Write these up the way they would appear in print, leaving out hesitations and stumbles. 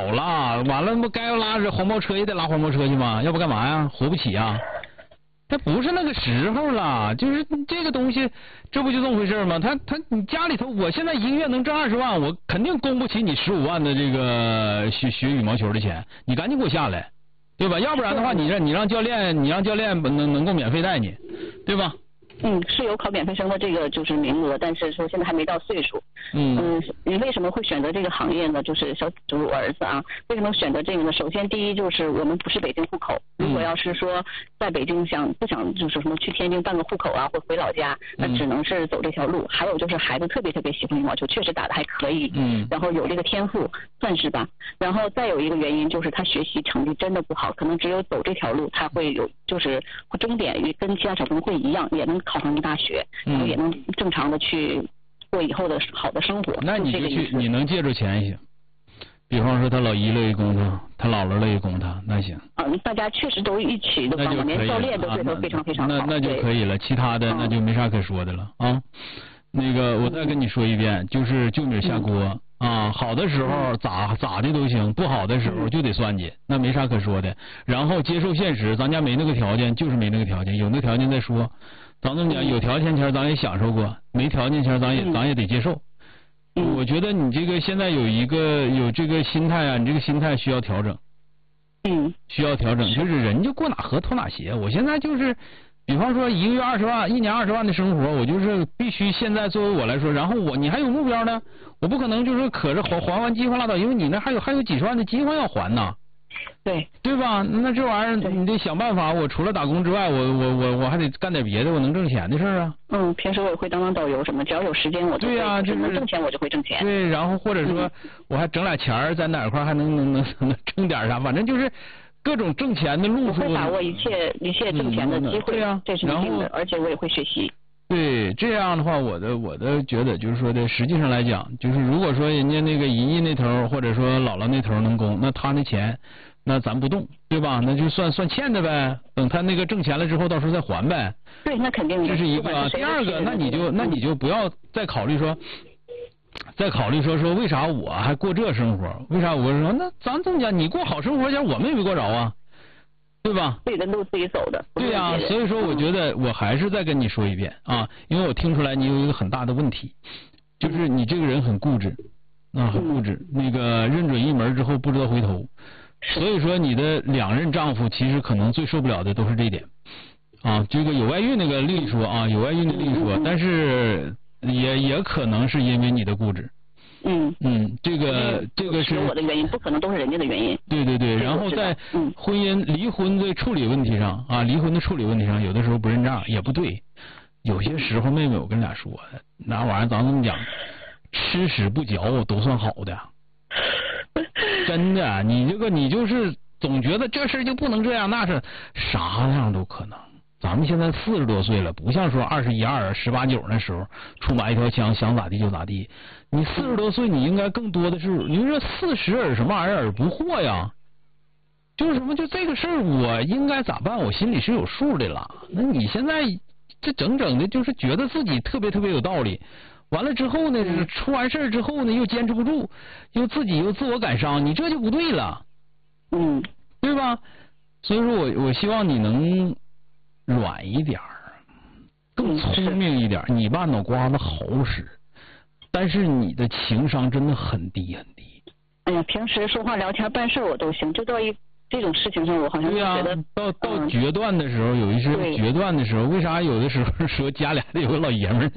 了，完了不该要拉着黄包车也得拉黄包车去吗？要不干嘛呀？活不起啊！他不是那个时候了，就是这个东西，这不就这么回事吗？你家里头，我现在一个月能挣20万，我肯定供不起你15万的这个学羽毛球的钱，你赶紧给我下来，对吧？要不然的话，你让教练能够免费带你，对吧？ 是有考免费生的这个就是名额，但是说现在还没到岁数。你为什么会选择这个行业呢？就是我儿子啊，为什么选择这个呢？首先第一就是我们不是北京户口，如果要是说在北京不想就是什么去天津办个户口啊，或回老家，那只能是走这条路。还有就是孩子特别喜欢羽毛球，确实打得还可以，然后有这个天赋，算是吧。然后再有一个原因就是他学习成绩真的不好，可能只有走这条路他会有就是终点跟其他小朋友会一样，也能考上大学，然后也能正常的去过以后的好的生活。 那你就去，你能借着钱行。比方说他老姨乐意供他，他姥姥乐意供他，那行。 大家确实都一起的帮忙，连教练都对他非常非常好。 那就可以了，其他的那就没啥可说的了啊。那个我再跟你说一遍，就是就米下锅啊，好的时候咋的都行，不好的时候就得算计，那没啥可说的。然后接受现实，咱家没那个条件，就是没那个条件，有那条件再说。咱这么讲，有条件前咱也享受过，没条件前咱也得接受。我觉得你这个现在有这个心态啊，你这个心态需要调整。需要调整，就是人就过哪河脱哪鞋。我现在就是，比方说一个月20万，一年20万的生活，我就是必须现在作为我来说，然后你还有目标呢，我不可能就是可着还完计划拉倒，因为你那还有几十万的计划要还呢。对吧？那这玩意儿你得想办法。我除了打工之外，我还得干点别的，我能挣钱的事儿啊。 平时我也会当导游什么，只要有时间我就会。对呀，这能挣钱我就会挣钱。 对，然后或者说我还整俩钱儿，在哪块还能挣点啥，反正就是各种挣钱的路数。 我会把握一切挣钱的机会。 对呀， 这是一定的，而且我也会学习。 对，这样的话，我的觉得就是说的，实际上来讲，就是如果说人家那个姨姨那头或者说姥姥那头能供，那他那钱。那咱不动，对吧？那就算欠的呗，等他那个挣钱了之后，到时候再还呗。 对，那肯定的。 这是一个。第二个，那你就不要再考虑说为啥我还过这生活？为啥我说那咱这么讲，你过好生活前我们也没过着啊，对吧？ 自己的路自己走的。 对呀，所以说我觉得我还是再跟你说一遍啊，因为我听出来你有一个很大的问题，就是你这个人很固执很固执，那个认准一门之后不知道回头。所以说你的2任丈夫其实可能最受不了的都是这一点啊，这个有外遇那个另说啊，有外遇那另说，但是也可能是因为你的固执。这个是我的原因，不可能都是人家的原因。 对，然后在离婚的处理问题上啊，有的时候不认账也不对，有些时候妹妹我跟你俩说，那玩意儿咱这么讲，吃屎不嚼都算好的。真的，你就是总觉得这事就不能这样，那是啥样都可能。咱们现在40多岁了，不像说21、22、18、19那时候出马一条枪，想咋地就咋地。你40多岁，你应该更多的是，你说40耳什么玩意儿耳不惑呀？就是什么，就这个事儿我应该咋办，我心里是有数的了。那你现在这整的，就是觉得自己特别有道理。完了之后呢，出完事之后呢，又坚持不住，又自我感伤，你这就不对了，对吧？所以说我希望你能软一点，更聪明一点。你吧，脑瓜子好使，但是你的情商真的很低。 哎呀，平时说话聊天办事我都行，就到这种事情上，我好像觉得到决断的时候，有一些决断的时候，为啥有的时候说家里得有个老爷们儿呢？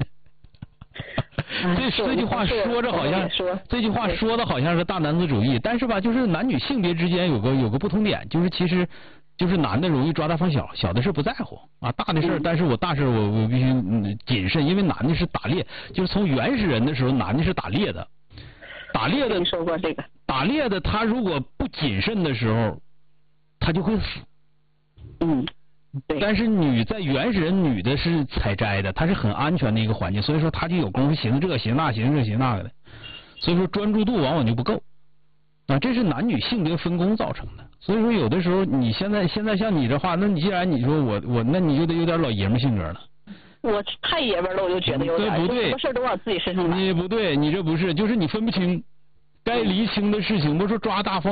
这句话说着好像，这句话说的好像是大男子主义，但是吧，就是男女性别之间有个不同点，就是其实就是男的容易抓大放小，小的事不在乎啊，大的事，但是我大事我必须谨慎，因为男的是打猎，就是从原始人的时候，男的是打猎的， 你说过这个， 打猎的他如果不谨慎的时候，他就会死。但是在原始人，女的是采摘的，她是很安全的一个环境，所以说她就有功夫寻思这寻思那寻思这寻思那个的，所以说专注度往往就不够啊，这是男女性别分工造成的。所以说有的时候你现在像你这话，那你既然你说我那你就得有点老爷们性格了。 我太爷们了，我就觉得有点， 不对， 什么事都往自己身上揽。 你不对，你这不是，就是你分不清该厘清的事情，不是说抓大放